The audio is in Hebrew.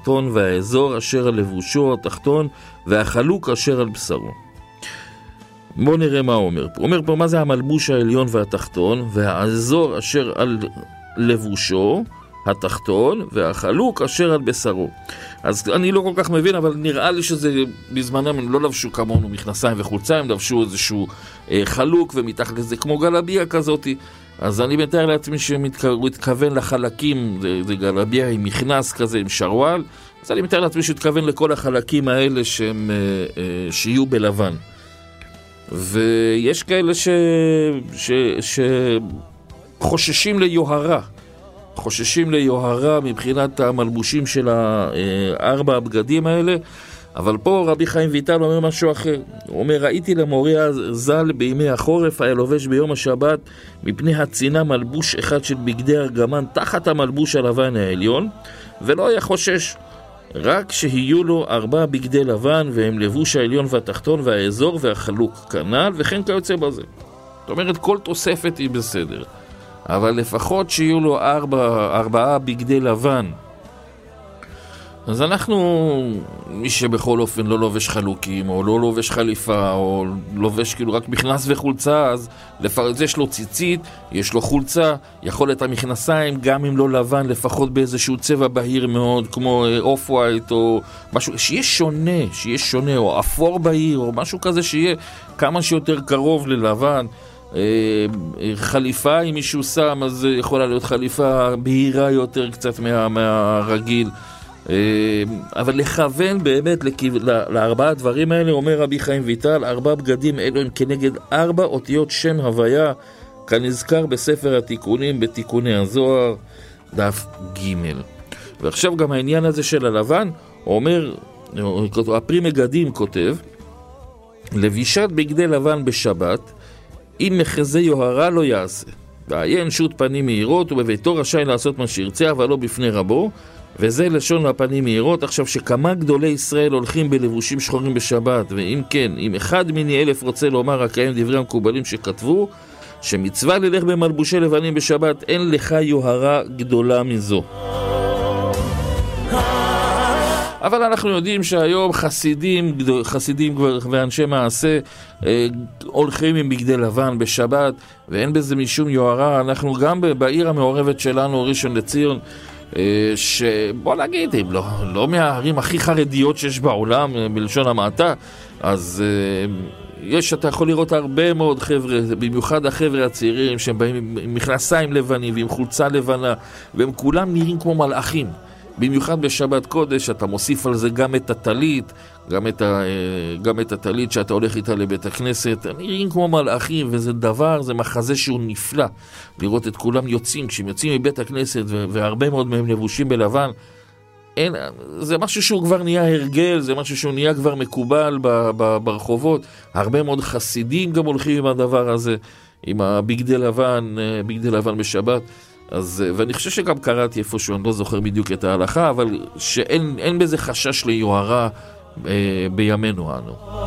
התחתון והאזור אשר על לבושו התחתון והחלוק אשר על בשרו. בואו נראה מה הוא אומר פה. הוא אומר פה מה זה המלבוש העליון והתחתון והאזור אשר על לבושו התחתון והחלוק אשר על בשרו. אז אני לא כל כך מבין, אבל נראה לי שזה בזמנם הם לא לבשו כמונו מכנסיים וחולצה, הם לבשו איזשהו חלוק ומתחת לזה כמו גלביה כזאת. אז אני מתאר לעצמי שהוא התכוון לחלקים, זה גלביה עם מכנס כזה עם שרוואל, אז אני מתאר לעצמי שהוא התכוון לכל החלקים האלה שיהיו בלבן. ויש כאלה שחוששים ליוהרה, חוששים ליוהרה מבחינת המלבושים של הארבע הבגדים האלה, אבל פה רבי חיים ויטל אומר משהו אחר. הוא אומר, ראיתי למורי ז"ל בימי החורף היה לובש ביום השבת מפני הצינה מלבוש אחד של בגדי ארגמן תחת המלבוש הלבן העליון, ולא היה חושש, רק שיהיו לו 4 בגדי לבן, והם לבוש העליון והתחתון והאזור והחלוק כנ"ל, וכן כיוצא בזה. זאת אומרת, כל תוספת היא בסדר, אבל לפחות שיהיו לו 4 בגדי לבן. אז אנחנו, מי שבכל אופן לא לובש חלוקים, או לא לובש חליפה, או לובש כאילו רק מכנס וחולצה, אז לפחות יש לו ציצית, יש לו חולצה, יכול את המכנסיים, גם אם לא לבן, לפחות באיזשהו צבע בהיר מאוד, כמו אוף ווייט, או משהו, שיהיה שונה, או אפור בהיר, או משהו כזה שיהיה כמה שיותר קרוב ללבן. חליפה, אם מישהו שם, אז יכולה להיות חליפה בהירה יותר קצת מהרגיל. אבל לכוון באמת ל4 הדברים האלה. אומר רבי חיים ויטל, 4 בגדים אלו הם כנגד 4 אותיות שם הוויה, כנזכר בספר התיקונים בתיקוני הזוהר דף ג'. ועכשיו גם העניין הזה של הלבן, הוא אומר, הפרי מגדים כותב, לבישת בגדי לבן בשבת אם מחזה יוהרה לא יעשה, ועיין שוט פנים מהירות, ובביתו רשאי לעשות מה שירצה, אבל לא בפני רבו, וזה לשון הפנים מהירות. עכשיו, שכמה גדולי ישראל הולכים בלבושים שחורים בשבת, ואם כן, אם אחד מיני 1000 רוצה לומר הקיים דברי המקובלים שכתבו, שמצווה ללך במלבושי לבנים בשבת, אין לך יוהרה גדולה מזו. אבל אנחנו יודעים שהיום חסידים ואנשי מעשה הולכים עם בגדי לבן בשבת, ואין בזה משום יוהרה. אנחנו גם בעיר המעורבת שלנו, ראשון לציון, שבוא נגיד, הם לא מהערים הכי חרדיות שיש בעולם בלשון המעטה, אז אתה יכול לראות הרבה מאוד חבר'ה, במיוחד החבר'ה הצעירים שהם באים עם מכנסיים לבנים ועם חולצה לבנה, והם כולם נראים כמו מלאכים. במיוחד בשבת קודש אתה מוסיף על זה גם את הטלית, גם את הטלית שאתה הולך איתה לבית הכנסת, נראים כמו מלאכים, וזה דבר, זה מחזה שהוא נפלא לראות את כולם יוצאים, כשהם יוצאים מבית הכנסת והרבה מאוד מהם לבושים בלבן. זה משהו שהוא כבר נהיה הרגל, זה משהו שהוא נהיה כבר מקובל ברחובות. הרבה מאוד חסידים גם הולכים עם הדבר הזה, עם הבגדי לבן בשבת. אז, ואני חושב שגם קראתי איפשהו, אני לא זוכר בדיוק את ההלכה, אבל שאין בזה חשש ליוהרה בימינו אנו.